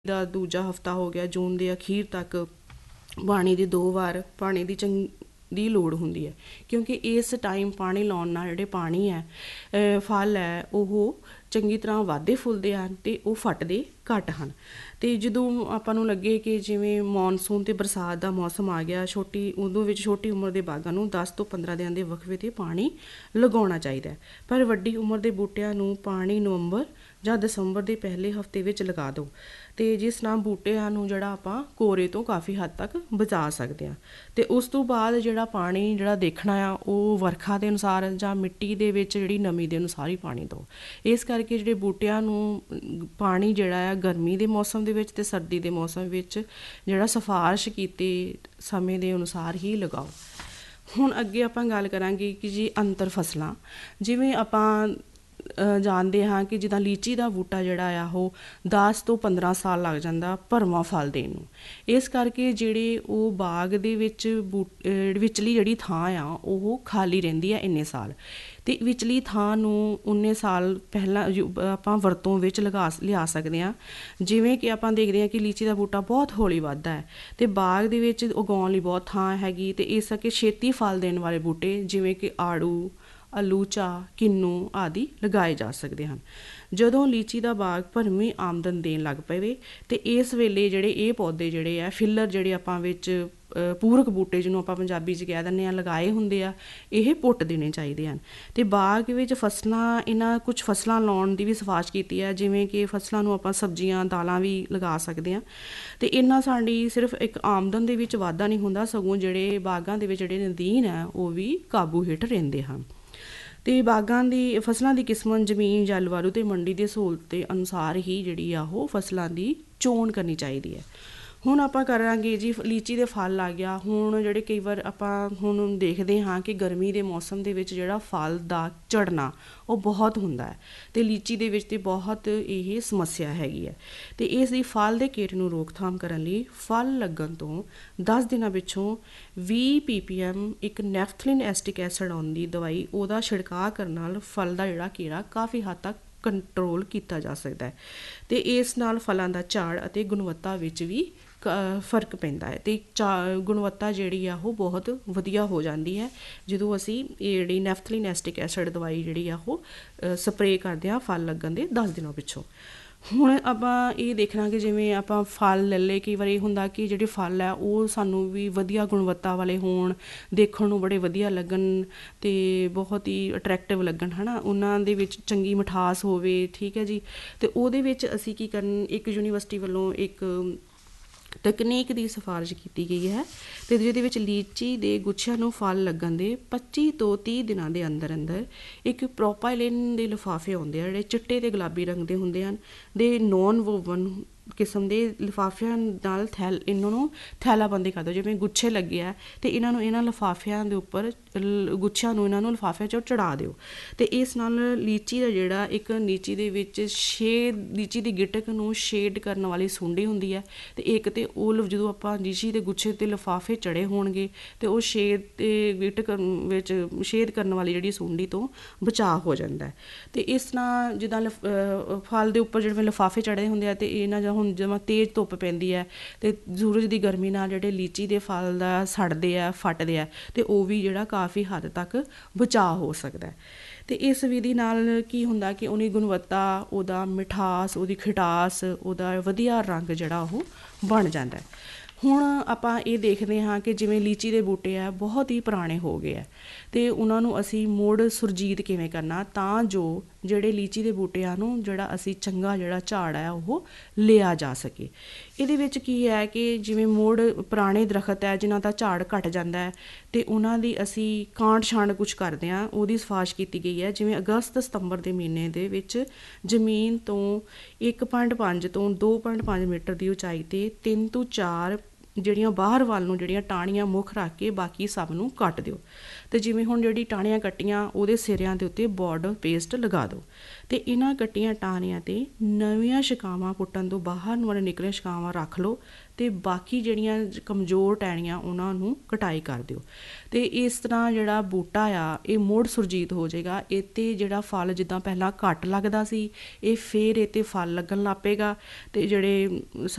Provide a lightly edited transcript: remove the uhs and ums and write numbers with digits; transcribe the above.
ਦਾ ਦੂਜਾ ਹਫਤਾ ਹੋ ਗਿਆ, ਜੂਨ ਦੇ ਅਖੀਰ ਤੱਕ ਪਾਣੀ ਦੀ 2 ਵਾਰ ਪਾਣੀ ਦੀ ਦੀ ਲੋੜ ਹੁੰਦੀ ਹੈ, ਕਿਉਂਕਿ ਇਸ ਟਾਈਮ ਪਾਣੀ ਲਾਉਣ ਨਾਲ ਜਿਹੜੇ ਪਾਣੀ ਹੈ ਫਲ ਹੈ ਉਹ ਚੰਗੀ ਤਰ੍ਹਾਂ ਵੱਧਦੇ ਫੁੱਲਦੇ ਹਨ ਅਤੇ ਉਹ ਫਟਦੇ ਘੱਟ ਹਨ। ਅਤੇ ਜਦੋਂ ਆਪਾਂ ਨੂੰ ਲੱਗੇ ਕਿ ਜਿਵੇਂ ਮੌਨਸੂਨ ਅਤੇ ਬਰਸਾਤ ਦਾ ਮੌਸਮ ਆ ਗਿਆ, ਉਦੋਂ ਵਿੱਚ ਛੋਟੀ ਉਮਰ ਦੇ ਬਾਗਾਂ ਨੂੰ 10 ਤੋਂ 15 ਦਿਨਾਂ ਦੇ ਵਕਫੇ 'ਤੇ ਪਾਣੀ ਲਗਾਉਣਾ ਚਾਹੀਦਾ ਹੈ। ਪਰ ਵੱਡੀ ਉਮਰ ਦੇ ਬੂਟਿਆਂ ਨੂੰ ਪਾਣੀ ਨਵੰਬਰ ਜਾਂ ਦਸੰਬਰ ਦੇ ਪਹਿਲੇ ਹਫਤੇ ਵਿੱਚ ਲਗਾ ਦਿਓ, ਅਤੇ ਜਿਸ ਨਾਲ ਬੂਟਿਆਂ ਨੂੰ ਜਿਹੜਾ ਆਪਾਂ ਕੋਰੇ ਤੋਂ ਕਾਫੀ ਹੱਦ ਤੱਕ ਬਚਾ ਸਕਦੇ ਹਾਂ। ਅਤੇ ਉਸ ਤੋਂ ਬਾਅਦ ਜਿਹੜਾ ਪਾਣੀ ਦੇਖਣਾ ਆ ਉਹ ਵਰਖਾ ਦੇ ਅਨੁਸਾਰ ਜਾਂ ਮਿੱਟੀ ਦੇ ਵਿੱਚ ਜਿਹੜੀ ਨਮੀ ਦੇ ਅਨੁਸਾਰ ਹੀ ਪਾਣੀ ਦਿਓ। ਇਸ ਕਰਕੇ ਜਿਹੜੇ ਬੂਟਿਆਂ ਨੂੰ ਪਾਣੀ ਜਿਹੜਾ ਆ ਗਰਮੀ ਦੇ ਮੌਸਮ ਦੇ ਵਿੱਚ ਅਤੇ ਸਰਦੀ ਦੇ ਮੌਸਮ ਵਿੱਚ ਸਿਫਾਰਿਸ਼ ਕੀਤੇ ਸਮੇਂ ਦੇ ਅਨੁਸਾਰ ਹੀ ਲਗਾਓ। ਹੁਣ ਅੱਗੇ ਆਪਾਂ ਗੱਲ ਕਰਾਂਗੇ ਕਿ ਜੀ ਅੰਤਰ ਫਸਲਾਂ, ਜਿਵੇਂ ਆਪਾਂ ਜਾਣਦੇ ਹਾਂ ਕਿ ਜਿੱਦਾਂ ਲੀਚੀ ਦਾ ਬੂਟਾ ਜਿਹੜਾ ਆ ਉਹ 10 ਤੋਂ 15 ਸਾਲ ਲੱਗ ਜਾਂਦਾ ਭਰਵਾਂ ਫਲ ਦੇਣ ਨੂੰ। ਇਸ ਕਰਕੇ ਜਿਹੜੇ ਉਹ ਬਾਗ ਦੇ ਵਿੱਚ ਵਿਚਲੀ ਜਿਹੜੀ ਥਾਂ ਆ ਉਹ ਖਾਲੀ ਰਹਿੰਦੀ ਆ ਇੰਨੇ ਸਾਲ, ਅਤੇ ਵਿਚਲੀ ਥਾਂ ਨੂੰ ਉਨੇ ਸਾਲ ਪਹਿਲਾਂ ਆਪਾਂ ਵਰਤੋਂ ਵਿੱਚ ਲਿਆ ਸਕਦੇ ਹਾਂ। ਜਿਵੇਂ ਕਿ ਆਪਾਂ ਦੇਖਦੇ ਹਾਂ ਕਿ ਲੀਚੀ ਦਾ ਬੂਟਾ ਬਹੁਤ ਹੌਲੀ ਵੱਧਦਾ ਹੈ ਅਤੇ ਬਾਗ ਦੇ ਵਿੱਚ ਉਗਾਉਣ ਲਈ ਬਹੁਤ ਥਾਂ ਹੈਗੀ, ਅਤੇ ਇਸ ਕਰਕੇ ਛੇਤੀ ਫਲ ਦੇਣ ਵਾਲੇ ਬੂਟੇ ਜਿਵੇਂ ਕਿ ਆੜੂ, ਅਲੂਚਾ, ਕਿੰਨੂ ਆਦਿ ਲਗਾਏ ਜਾ ਸਕਦੇ ਹਨ। ਜਦੋਂ ਲੀਚੀ ਦਾ ਬਾਗ ਭਰਵੀਂ ਆਮਦਨ ਦੇਣ ਲੱਗ ਪਵੇ ਅਤੇ ਇਸ ਵੇਲੇ ਇਹ ਪੌਦੇ ਜਿਹੜੇ ਆ ਫਿੱਲਰ ਆਪਾਂ ਵਿੱਚ ਪੂਰਕ ਬੂਟੇ ਜਿਹਨੂੰ ਆਪਾਂ ਪੰਜਾਬੀ 'ਚ ਕਹਿ ਦਿੰਦੇ ਹਾਂ ਲਗਾਏ ਹੁੰਦੇ ਆ, ਇਹ ਪੁੱਟ ਦੇਣੇ ਚਾਹੀਦੇ ਹਨ। ਅਤੇ ਬਾਗ ਵਿੱਚ ਕੁਝ ਫਸਲਾਂ ਲਾਉਣ ਦੀ ਵੀ ਸਿਫਾਰਿਸ਼ ਕੀਤੀ ਹੈ, ਜਿਵੇਂ ਕਿ ਫਸਲਾਂ ਨੂੰ ਆਪਾਂ ਸਬਜ਼ੀਆਂ ਦਾਲਾਂ ਵੀ ਲਗਾ ਸਕਦੇ ਹਾਂ। ਅਤੇ ਇਹਨਾਂ ਸਾਡੀ ਸਿਰਫ ਇੱਕ ਆਮਦਨ ਦੇ ਵਿੱਚ ਵਾਧਾ ਨਹੀਂ ਹੁੰਦਾ, ਸਗੋਂ ਬਾਗਾਂ ਦੇ ਵਿੱਚ ਨਦੀਨ ਹੈ ਉਹ ਵੀ ਕਾਬੂ ਹੇਠ ਰਹਿੰਦੇ ਹਨ। ਅਤੇ ਬਾਗਾਂ ਦੀ ਫਸਲਾਂ ਦੀ ਕਿਸਮ, ਜ਼ਮੀਨ, ਜਲਵਾਯੂ ਅਤੇ ਮੰਡੀ ਦੀ ਸਹੂਲਤ ਦੇ ਅਨੁਸਾਰ ਹੀ ਉਹ ਫਸਲਾਂ ਦੀ ਚੋਣ ਕਰਨੀ ਚਾਹੀਦੀ ਹੈ। ਹੁਣ ਆਪਾਂ ਕਰਾਂਗੇ ਜੀ ਲੀਚੀ ਦੇ ਫਲ ਆ ਗਿਆ। ਹੁਣ ਕਈ ਵਾਰ ਆਪਾਂ ਹੁਣ ਦੇਖਦੇ ਹਾਂ ਕਿ ਗਰਮੀ ਦੇ ਮੌਸਮ ਦੇ ਵਿੱਚ ਫਲ ਦਾ ਝੜਨਾ ਉਹ ਬਹੁਤ ਹੁੰਦਾ ਹੈ, ਅਤੇ ਲੀਚੀ ਦੇ ਵਿੱਚ ਤਾਂ ਬਹੁਤ ਇਹ ਸਮੱਸਿਆ ਹੈਗੀ ਹੈ। ਅਤੇ ਇਸ ਦੀ ਫਲ ਦੇ ਕੀੜੇ ਨੂੰ ਰੋਕਥਾਮ ਕਰਨ ਲਈ ਫਲ ਲੱਗਣ ਤੋਂ 10 ਦਿਨਾਂ ਪਿੱਛੋਂ 20 ppm ਇੱਕ ਨੈਫਥਲਿਨ ਐਸਟਿਕ ਐਸਿਡ ਆਉਣ ਦੀ ਦਵਾਈ ਉਹਦਾ ਛਿੜਕਾਅ ਕਰਨ ਨਾਲ ਫਲ ਦਾ ਕੀੜਾ ਕਾਫੀ ਹੱਦ ਤੱਕ ਕੰਟਰੋਲ ਕੀਤਾ ਜਾ ਸਕਦਾ ਹੈ, ਅਤੇ ਇਸ ਨਾਲ ਫਲਾਂ ਦਾ ਝਾੜ ਅਤੇ ਗੁਣਵੱਤਾ ਵਿੱਚ ਵੀ ਫਰਕ ਪੈਂਦਾ ਹੈ, ਅਤੇ ਗੁਣਵੱਤਾ ਉਹ ਬਹੁਤ ਵਧੀਆ ਹੋ ਜਾਂਦੀ ਹੈ ਜਦੋਂ ਅਸੀਂ ਇਹ ਨੈਫਥਲਿਨ ਐਸਟਿਕ ਐਸਿਡ ਦਵਾਈ ਉਹ ਸਪਰੇਅ ਕਰਦੇ ਹਾਂ ਫਲ ਲੱਗਣ ਦੇ 10 ਦਿਨਾਂ ਪਿੱਛੋਂ। ਹੁਣ ਆਪਾਂ ਇਹ ਦੇਖਣਾ ਕਿ ਜਿਵੇਂ ਆਪਾਂ ਫਲ ਲੈ ਲਏ, ਕਈ ਵਾਰ ਇਹ ਹੁੰਦਾ ਕਿ ਫਲ ਹੈ ਉਹ ਸਾਨੂੰ ਵੀ ਵਧੀਆ ਗੁਣਵੱਤਾ ਵਾਲੇ ਹੋਣ, ਦੇਖਣ ਨੂੰ ਬੜੇ ਵਧੀਆ ਲੱਗਣ ਅਤੇ ਬਹੁਤ ਹੀ ਅਟਰੈਕਟਿਵ ਲੱਗਣ, ਹੈ ਨਾ, ਉਹਨਾਂ ਦੇ ਵਿੱਚ ਚੰਗੀ ਮਿਠਾਸ ਹੋਵੇ, ਠੀਕ ਹੈ ਜੀ। ਅਤੇ ਉਹਦੇ ਵਿੱਚ ਅਸੀਂ ਕੀ ਕਰਨ, ਇੱਕ ਯੂਨੀਵਰਸਿਟੀ ਵੱਲੋਂ ਇੱਕ ਤਕਨੀਕ ਦੀ ਸਿਫਾਰਿਸ਼ ਕੀਤੀ ਗਈ ਹੈ, ਅਤੇ ਜਿਹਦੇ ਵਿੱਚ ਲੀਚੀ ਦੇ ਗੁੱਛਿਆਂ ਨੂੰ ਫਲ ਲੱਗਣ ਦੇ 25 ਤੋਂ 30 ਦਿਨਾਂ ਦੇ ਅੰਦਰ ਅੰਦਰ ਇੱਕ ਪ੍ਰੋਪਾਈਲਿਨ ਦੇ ਲਿਫਾਫੇ ਆਉਂਦੇ ਆ ਚਿੱਟੇ ਅਤੇ ਗੁਲਾਬੀ ਰੰਗ ਦੇ ਹੁੰਦੇ ਹਨ, ਦੇ ਨੋਨ ਵੋਵਨ ਕਿਸਮ ਦੇ ਲਿਫਾਫਿਆਂ ਨਾਲ ਇਹਨਾਂ ਨੂੰ ਥੈਲਾਬੰਦੀ ਕਰ ਦਿਓ। ਜਿਵੇਂ ਗੁੱਛੇ ਲੱਗੇ ਆ ਅਤੇ ਇਹਨਾਂ ਲਿਫਾਫਿਆਂ ਦੇ ਉੱਪਰ ਗੁੱਛਿਆਂ ਨੂੰ ਇਹਨਾਂ ਨੂੰ ਲਿਫਾਫਿਆਂ 'ਚੋਂ ਚੜ੍ਹਾ ਦਿਓ, ਅਤੇ ਇਸ ਨਾਲ ਲੀਚੀ ਦਾ ਇੱਕ ਲੀਚੀ ਦੇ ਵਿੱਚ ਲੀਚੀ ਦੀ ਗਿਟਕ ਨੂੰ ਸ਼ੇਡ ਕਰਨ ਵਾਲੀ ਸੁੰਡੀ ਹੁੰਦੀ ਹੈ, ਅਤੇ ਇੱਕ ਤਾਂ ਉਹ ਜਦੋਂ ਆਪਾਂ ਲੀਚੀ ਦੇ ਗੁੱਛੇ 'ਤੇ ਲਿਫਾਫੇ ਚੜ੍ਹੇ ਹੋਣਗੇ ਅਤੇ ਉਹ ਗਿਟਕ ਵਿੱਚ ਸ਼ੇਡ ਕਰਨ ਵਾਲੀ ਸੁੰਡੀ ਤੋਂ ਬਚਾਅ ਹੋ ਜਾਂਦਾ ਹੈ। ਅਤੇ ਇਸ ਤਰ੍ਹਾਂ ਜਿੱਦਾਂ ਫਲ ਦੇ ਉੱਪਰ ਲਿਫਾਫੇ ਚੜ੍ਹੇ ਹੁੰਦੇ ਆ, ਅਤੇ ਇਹਨਾਂ ਹੁਣ ਜਿਵੇਂ ਤੇਜ਼ ਧੁੱਪ ਪੈਂਦੀ ਹੈ ਅਤੇ ਸੂਰਜ ਦੀ ਗਰਮੀ ਨਾਲ ਲੀਚੀ ਦੇ ਫਲ ਦਾ ਸੜਦੇ ਆ, ਫਟਦੇ ਆ, ਅਤੇ ਉਹ ਵੀ ਕਾਫੀ ਹੱਦ ਤੱਕ ਬਚਾਅ ਹੋ ਸਕਦਾ ਹੈ। ਅਤੇ ਇਸ ਵਿਧੀ ਨਾਲ ਕੀ ਹੁੰਦਾ ਕਿ ਉਹਦੀ ਗੁਣਵੱਤਾ, ਉਹਦਾ ਮਿਠਾਸ, ਉਹਦੀ ਖਟਾਸ, ਉਹਦਾ ਵਧੀਆ ਰੰਗ ਉਹ ਬਣ ਜਾਂਦਾ ਹੈ। ਹੁਣ ਆਪਾਂ ਇਹ ਦੇਖਦੇ ਹਾਂ ਕਿ ਜਿਵੇਂ ਲੀਚੀ ਦੇ ਬੂਟੇ ਆ ਬਹੁਤ ਹੀ ਪੁਰਾਣੇ ਹੋ ਗਏ ਆ, ਅਤੇ ਉਹਨਾਂ ਨੂੰ ਅਸੀਂ ਮੁੜ ਸੁਰਜੀਤ ਕਿਵੇਂ ਕਰਨਾ ਤਾਂ ਜੋ ਲੀਚੀ ਦੇ ਬੂਟਿਆਂ ਨੂੰ ਅਸੀਂ ਚੰਗਾ ਝਾੜ ਹੈ ਉਹ ਲਿਆ ਜਾ ਸਕੇ। ਇਹਦੇ ਵਿੱਚ ਕੀ ਹੈ ਕਿ ਜਿਵੇਂ ਮੁੜ ਪੁਰਾਣੇ ਦਰਖਤ ਹੈ ਜਿਨ੍ਹਾਂ ਦਾ ਝਾੜ ਘੱਟ ਜਾਂਦਾ ਹੈ, ਅਤੇ ਉਹਨਾਂ ਦੀ ਅਸੀਂ ਕਾਂਟ ਛਾਂਟ ਕੁਛ ਕਰਦੇ ਹਾਂ, ਉਹਦੀ ਸਿਫਾਰਿਸ਼ ਕੀਤੀ ਗਈ ਹੈ। ਜਿਵੇਂ ਅਗਸਤ ਸਤੰਬਰ ਦੇ ਮਹੀਨੇ ਦੇ ਵਿੱਚ ਜ਼ਮੀਨ ਤੋਂ 1.5 ਤੋਂ 2.5 ਮੀਟਰ ਦੀ ਉਚਾਈ 'ਤੇ 3 ਤੋਂ 4 ਬਾਹਰ ਵੱਲ ਨੂੰ ਟਾਹਣੀਆਂ ਮੁੱਖ ਰੱਖ ਕੇ ਬਾਕੀ ਸਭ ਨੂੰ ਕੱਟ ਦਿਓ, ਅਤੇ ਜਿਵੇਂ ਹੁਣ ਟਾਹਣੀਆਂ ਕੱਟੀਆਂ ਉਹਦੇ ਸਿਰਿਆਂ ਦੇ ਉੱਤੇ ਬੋਰਡਰ ਪੇਸਟ ਲਗਾ ਦਿਓ, ਅਤੇ ਇਹਨਾਂ ਕੱਟੀਆਂ ਟਾਹਣੀਆਂ 'ਤੇ ਨਵੀਆਂ ਛਿਕਾਵਾਂ ਪੁੱਟਣ ਤੋਂ ਬਾਹਰ ਨੂੰ ਨਿਕਲੇ ਛਿਕਾਵਾਂ ਰੱਖ ਲਓ, ਅਤੇ ਬਾਕੀ ਕਮਜ਼ੋਰ ਟਹਿਣੀਆਂ ਉਹਨਾਂ ਨੂੰ ਕਟਾਈ ਕਰ ਦਿਓ, ਅਤੇ ਇਸ ਤਰ੍ਹਾਂ ਬੂਟਾ ਆ ਇਹ ਮੁੜ ਸੁਰਜੀਤ ਹੋ ਜਾਏਗਾ। ਇਹ 'ਤੇ ਫਲ ਜਿੱਦਾਂ ਪਹਿਲਾਂ ਘੱਟ ਲੱਗਦਾ ਸੀ ਇਹ ਫਿਰ ਇਹ 'ਤੇ ਫਲ ਲੱਗਣ ਲੱਗ ਪਏਗਾ, ਅਤੇ